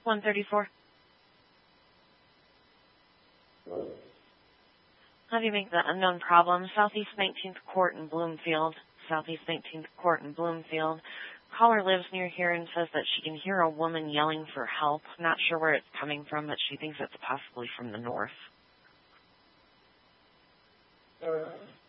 134. How do you make the unknown problem? Southeast 19th Court in Bloomfield. Southeast 19th Court in Bloomfield. Caller lives near here and says that she can hear a woman yelling for help. Not sure where it's coming from, but she thinks it's possibly from the north.